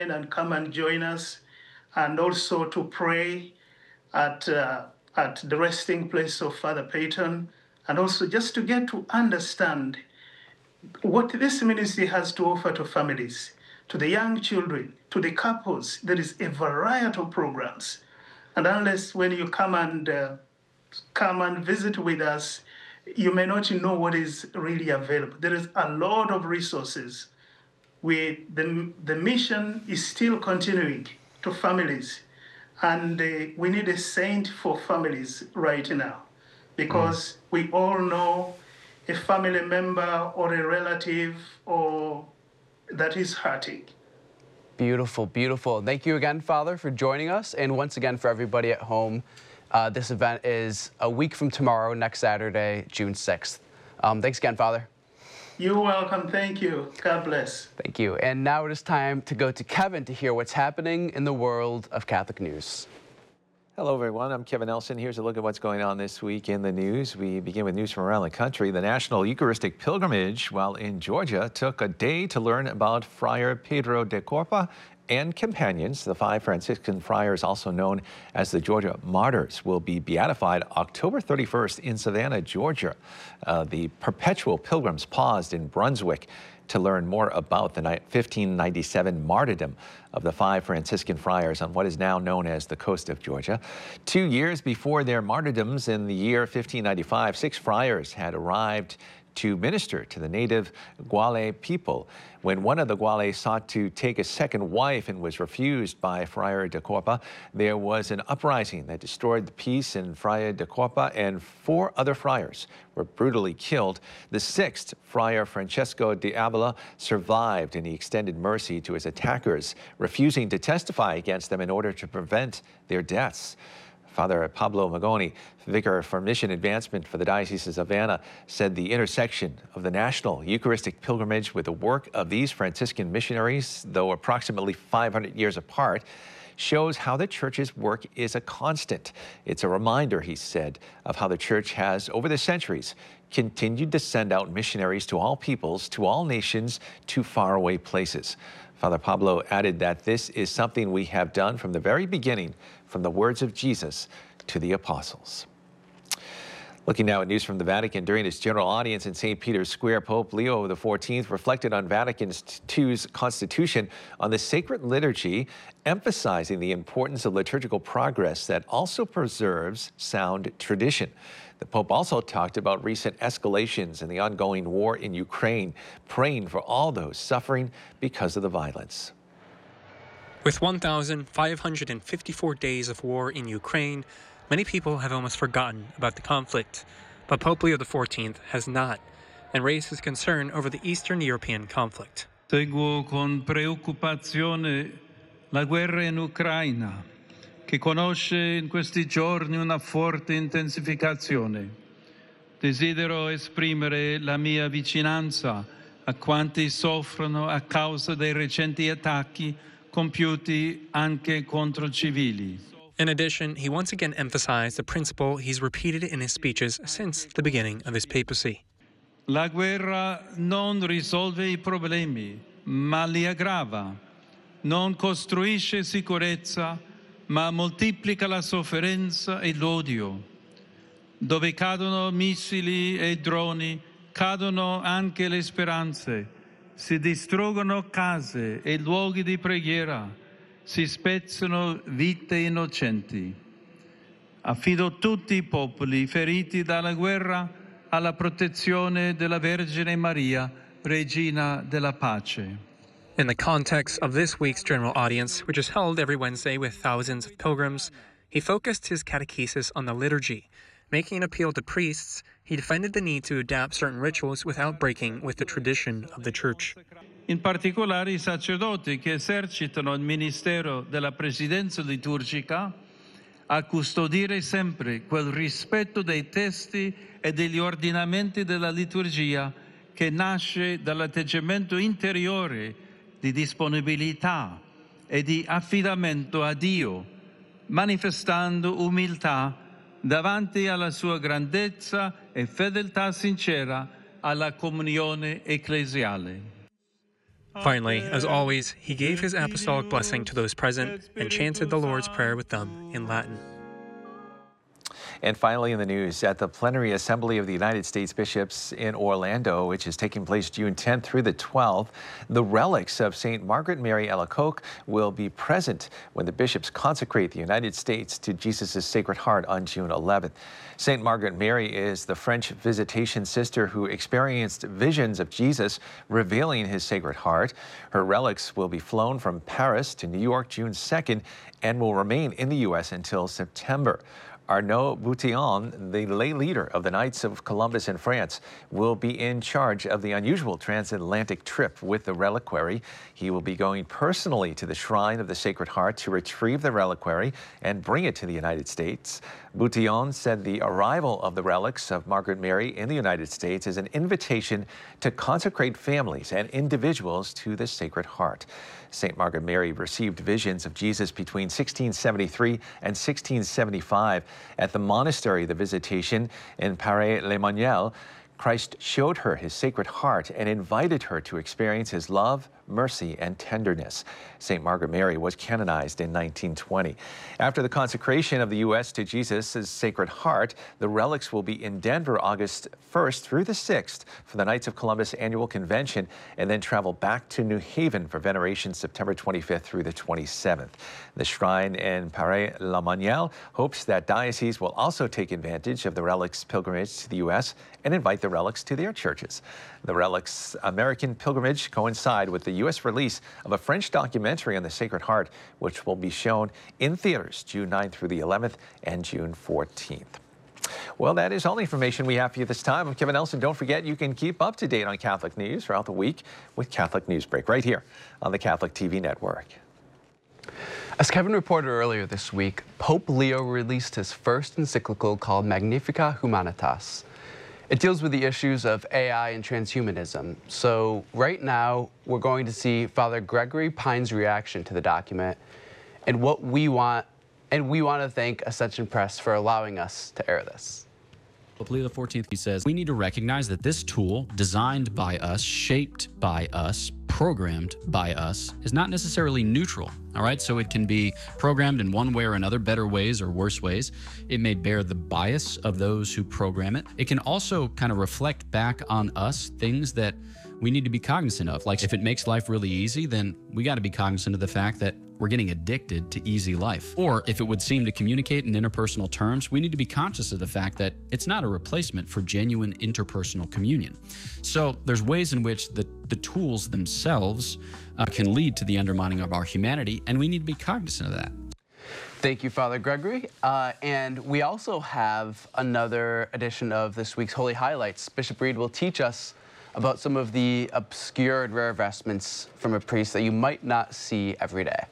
and come and join us, and also to pray at the resting place of Father Peyton, and also just to get to understand what this ministry has to offer to families, to the young children, to the couples. There is a variety of programs. And unless when you come and visit with us, you may not know what is really available. There is a lot of resources. The mission is still continuing to families. And we need a saint for families right now, because we all know a family member or a relative or that is hurting. Beautiful, beautiful. Thank you again, Father, for joining us. And once again, for everybody at home, this event is a week from tomorrow, next Saturday, June 6th. Thanks again, Father. You're welcome. Thank you. God bless. Thank you. And now it is time to go to Kevin to hear what's happening in the world of Catholic news. Hello, everyone. I'm Kevin Nelson. Here's a look at what's going on this week in the news. We begin with news from around the country. The National Eucharistic Pilgrimage, while in Georgia, took a day to learn about Friar Pedro de Corpa and companions. The 5 Franciscan friars, also known as the Georgia Martyrs, will be beatified October 31st in Savannah, Georgia. The perpetual pilgrims paused in Brunswick to learn more about the 1597 martyrdom of the 5 Franciscan friars on what is now known as the coast of Georgia. 2 years before their martyrdoms in the year 1595, 6 friars had arrived to minister to the native Guale people. When one of the Guale sought to take a second wife and was refused by Friar de Corpa, there was an uprising that destroyed the peace, and Friar de Corpa and 4 other friars were brutally killed. The 6th, Friar Francesco de Avila, survived, and he extended mercy to his attackers, refusing to testify against them in order to prevent their deaths. Father Pablo Magoni, Vicar for Mission Advancement for the Diocese of Savannah, said the intersection of the National Eucharistic Pilgrimage with the work of these Franciscan missionaries, though approximately 500 years apart, shows how the Church's work is a constant. It's a reminder, he said, of how the Church has, over the centuries, continued to send out missionaries to all peoples, to all nations, to faraway places. Father Pablo added that this is something we have done from the very beginning, from the words of Jesus to the apostles. Looking now at news from the Vatican, during his general audience in St. Peter's Square, Pope Leo XIV reflected on Vatican II's constitution on the sacred liturgy, emphasizing the importance of liturgical progress that also preserves sound tradition. The Pope also talked about recent escalations in the ongoing war in Ukraine, praying for all those suffering because of the violence. With 1,554 days of war in Ukraine, many people have almost forgotten about the conflict. But Pope Leo XIV has not, and raised his concern over the Eastern European conflict. Seguo con preoccupazione la guerra in Ucraina, che conosce in questi giorni una forte intensificazione. Desidero esprimere la mia vicinanza a quanti soffrono a causa dei recenti attacchi compiuti anche contro civili. In addition, he once again emphasized the principle he's repeated in his speeches since the beginning of his papacy. La guerra non risolve I problemi, ma li aggrava. Non costruisce sicurezza, ma moltiplica la sofferenza e l'odio. Dove cadono missili e droni, cadono anche le speranze. Si distruggono case e luoghi di preghiera, si spezzano vite innocenti. Affido tutti I popoli feriti dalla guerra alla protezione della Vergine Maria, Regina della Pace. In the context of this week's general audience, which is held every Wednesday with thousands of pilgrims, he focused his catechesis on the liturgy. Making an appeal to priests, he defended the need to adapt certain rituals without breaking with the tradition of the Church. In particolare I sacerdoti che esercitano il ministero della presidenza liturgica a custodire sempre quel rispetto dei testi e degli ordinamenti della liturgia che nasce dall'atteggiamento interiore di disponibilità e di affidamento a Dio, manifestando umiltà davanti alla sua grandezza e fedeltà sincera alla comunione ecclesiale. Finally, as always, he gave his apostolic blessing to those present and chanted the Lord's Prayer with them in Latin. And finally in the news, at the Plenary Assembly of the United States Bishops in Orlando, which is taking place June 10th through the 12th, the relics of St. Margaret Mary Alacoque will be present when the bishops consecrate the United States to Jesus' Sacred Heart on June 11th. St. Margaret Mary is the French visitation sister who experienced visions of Jesus revealing his Sacred Heart. Her relics will be flown from Paris to New York June 2nd and will remain in the U.S. until September. Arnaud Boutillon, the lay leader of the Knights of Columbus in France, will be in charge of the unusual transatlantic trip with the reliquary. He will be going personally to the Shrine of the Sacred Heart to retrieve the reliquary and bring it to the United States. Boutillon said the arrival of the relics of Margaret Mary in the United States is an invitation to consecrate families and individuals to the Sacred Heart. St. Margaret Mary received visions of Jesus between 1673 and 1675 at the monastery of the Visitation in Paray-le-Monial. Christ showed her his Sacred Heart and invited her to experience his love, mercy, and tenderness. St. Margaret Mary was canonized in 1920. After the consecration of the U.S. to Jesus' Sacred Heart, the relics will be in Denver August 1st through the 6th for the Knights of Columbus annual convention, and then travel back to New Haven for veneration September 25th through the 27th. The shrine in Paray-le-Monial hopes that dioceses will also take advantage of the relics pilgrimage to the U.S. and invite the relics to their churches. The relics American pilgrimage coincide with the U.S. release of a French documentary on the Sacred Heart, which will be shown in theaters June 9th through the 11th and June 14th. Well, that is all the information we have for you this time. I'm Kevin Nelson. Don't forget, you can keep up to date on Catholic news throughout the week with Catholic Newsbreak right here on the Catholic TV network. As Kevin reported earlier this week, Pope Leo released his first encyclical called Magnificat Humanitas. It deals with the issues of AI and transhumanism. So right now, we're going to see Father Gregory Pine's reaction to the document and what we want. And we want to thank Ascension Press for allowing us to air this. Pope Leo XIV, he says, we need to recognize that this tool, designed by us, shaped by us, programmed by us, is not necessarily neutral, all right? So it can be programmed in one way or another, better ways or worse ways. It may bear the bias of those who program it. It can also kind of reflect back on us things that we need to be cognizant of. Like if it makes life really easy, then we got to be cognizant of the fact that we're getting addicted to easy life. Or if it would seem to communicate in interpersonal terms, we need to be conscious of the fact that it's not a replacement for genuine interpersonal communion. So there's ways in which the tools themselves can lead to the undermining of our humanity, and we need to be cognizant of that. Thank you, Father Gregory. And we also have another edition of this week's Holy Highlights. Bishop Reed will teach us about some of the obscure and rare vestments from a priest that you might not see every day.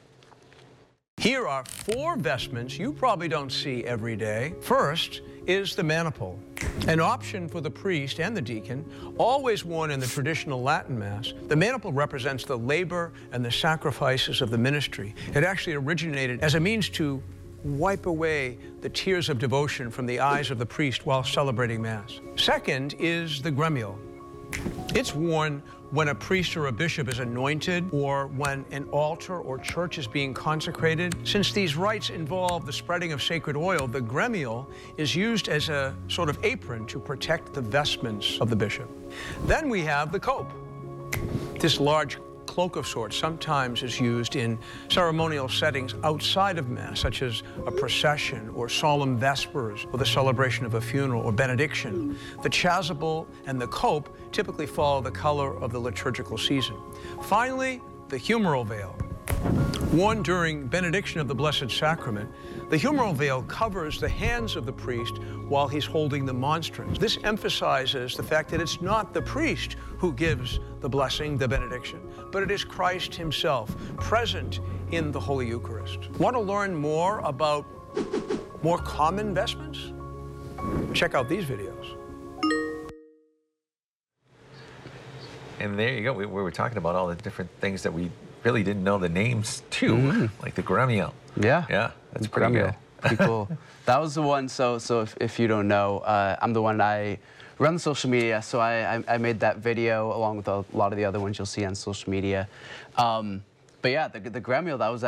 Here are 4 vestments you probably don't see every day. First is the maniple, an option for the priest and the deacon, always worn in the traditional Latin Mass. The maniple represents the labor and the sacrifices of the ministry. It actually originated as a means to wipe away the tears of devotion from the eyes of the priest while celebrating Mass. Second is the gremio. It's worn when a priest or a bishop is anointed or when an altar or church is being consecrated. Since these rites involve the spreading of sacred oil, the gremio is used as a sort of apron to protect the vestments of the bishop. Then we have the cope. This large cloak of sorts sometimes is used in ceremonial settings outside of Mass, such as a procession or solemn vespers or the celebration of a funeral or benediction. The chasuble and the cope typically follow the color of the liturgical season. Finally, the humeral veil. Worn during benediction of the Blessed Sacrament, the humeral veil covers the hands of the priest while he's holding the monstrance. This emphasizes the fact that it's not the priest who gives the blessing, the benediction, but it is Christ himself present in the Holy Eucharist. Want to learn more about more common vestments? Check out these videos. And there you go. We were talking about all the different things that we really didn't know the names to, like the gremio. Yeah. Yeah, that's pretty good. Pretty cool. That was the one, so if you don't know, I'm the one I We're on the social media, so I made that video along with a lot of the other ones you'll see on social media. But yeah, the Grammy, that was